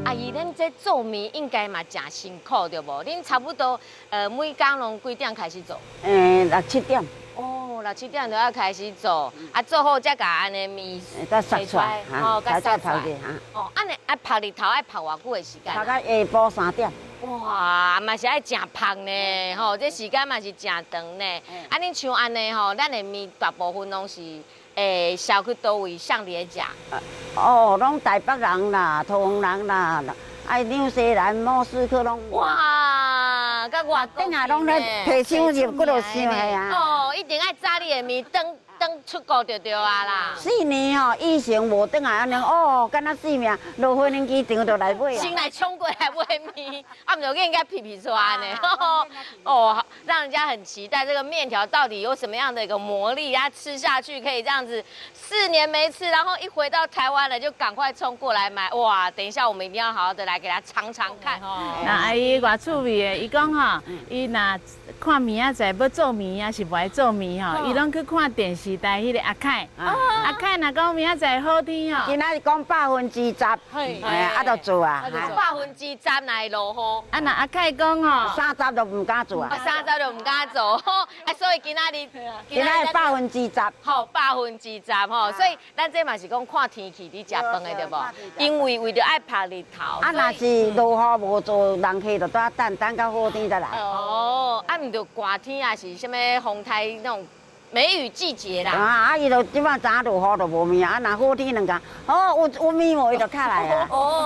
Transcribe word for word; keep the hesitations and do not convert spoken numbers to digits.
阿姨，恁这做面应该嘛真辛苦对无？恁差不多呃每工拢几点开始做？ 诶，六七点。 哦，六七点就要开始做，啊做好才甲安尼面再杀出来， 哦，甲杀出来。 哈。 哦，安尼啊晒日头爱晒偌久的时间？ 晒到下晡三点。 哇，嘛是爱真晒呢，吼，这时间嘛是真长呢。啊，恁像安尼吼，咱的面大部分拢是诶销去倒位，向你食？ 哦，拢台北人啦，桃园人啦，爱纽西兰、莫斯科拢。 哇，甲外等下拢咧提箱入，骨落箱的啊。 哦，一定爱炸你的面，等等出国就对啊啦。 四年哦，疫情无等来安尼，哦，敢若死命，落飞轮机场就来买啊。 先来冲过来买面，啊，唔就给人家皮皮出来呢。哦，让人家很期待这个面条到底有什么样的一个魔力，它吃下去可以这样子四年没吃，然后一回到台湾了就赶快冲过来买。哇，等一下我们一定要好好的来给他尝尝看。 那阿姨偌趣味的，伊讲吼，伊若看面仔仔要做面啊，是不爱做面吼，伊拢去看电视台迄个阿凯，阿凯若讲明仔载好天吼， 今仔日讲百分之十，哎，啊，就做啊， 百分之十乃落雨， 啊，那阿凯讲吼， 三十就唔敢做啊， 三十就唔敢做，啊，所以今仔日今仔日百分之十， 好，百分之十吼，所以咱这嘛是讲看天气伫食饭的对无？因为为着爱晒日头， 啊，若是落雨无做，人客就在等，等到好天再来。 哦，啊，唔就寒天啊，是什么风台那种梅雨季节啦。 啊，啊，伊就即摆早落雨就无面啊，若好天两工，哦，有有面无伊就起来啊。哦。